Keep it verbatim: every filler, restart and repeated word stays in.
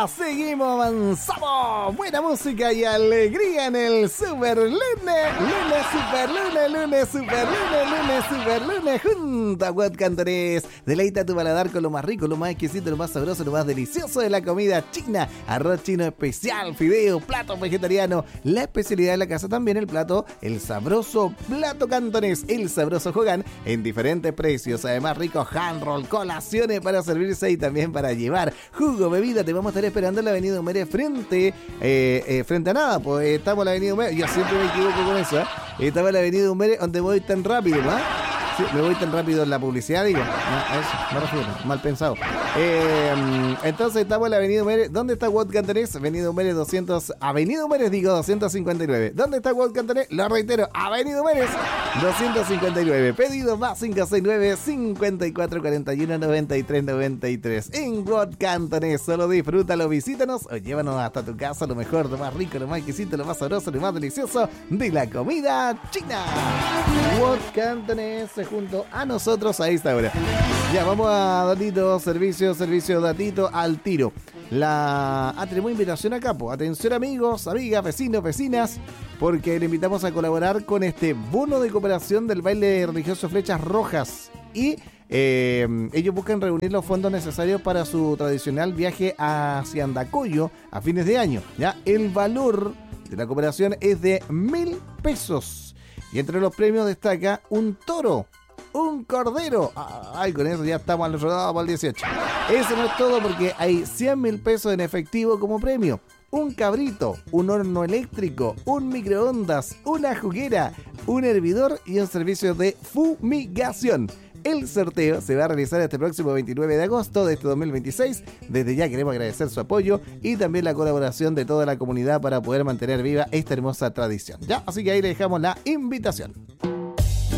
comida, seguimos, avanzamos. Buena música y alegría en el Super Lunes. Lunes, Super Lunes, Lunes, Super Lunes, Lunes, Super Lunes. Junto a Wod Cantonés. Deleita tu paladar con lo más rico, lo más exquisito, lo más sabroso, lo más delicioso de la comida china. Arroz chino especial, fideo, plato vegetariano. La especialidad de la casa también el plato, el sabroso plato cantonés, el sabroso Hogan, en diferentes precios. Además, rico hand roll, colaciones para servirse y también para llevar. Jugo, bebida, te vamos a estar esperando en la avenida Humere frente, eh, eh, frente a nada, pues estamos en la avenida Humere. Yo siempre me equivoco con eso, ¿eh? Estamos en la avenida Humere donde voy tan rápido, ¿no? Sí, me voy tan rápido en la publicidad, digo. No, a eso me refiero, mal pensado. Eh, entonces estamos en la avenida Humere. ¿Dónde está Wod Cantonés? Avenida Humere doscientos. Avenida Humere, digo, doscientos cincuenta y nueve. ¿Dónde está Wod Cantonés? Lo reitero, Avenida Humere doscientos cincuenta y nueve. Pedido más cinco seis nueve, cinco cuatro cuatro uno, nueve tres nueve tres. En Wod Cantonés, solo disfrútalo, visítanos o llévanos hasta tu casa lo mejor, lo más rico, lo más exquisito, lo más sabroso, lo más delicioso de la comida china. Wod Cantonés junto a nosotros a esta hora. Ya, vamos a datito, servicio, servicio, datito al tiro. La... Ah, tenemos invitación acá, po. Atención amigos, amigas, vecinos, vecinas, porque le invitamos a colaborar con este bono de cooperación del baile religioso Flechas Rojas. Y eh, ellos buscan reunir los fondos necesarios para su tradicional viaje hacia Andacollo a fines de año. Ya, el valor de la cooperación es de mil pesos. Y entre los premios destaca un toro, un cordero. Ay, con eso ya estamos al otro lado para el dieciocho. Eso no es todo porque hay cien mil pesos en efectivo como premio. Un cabrito, un horno eléctrico, un microondas, una juguera, un hervidor y un servicio de fumigación. El sorteo se va a realizar este próximo veintinueve de agosto de este dos mil veintiséis. Desde ya queremos agradecer su apoyo y también la colaboración de toda la comunidad para poder mantener viva esta hermosa tradición. Ya, así que ahí le dejamos la invitación.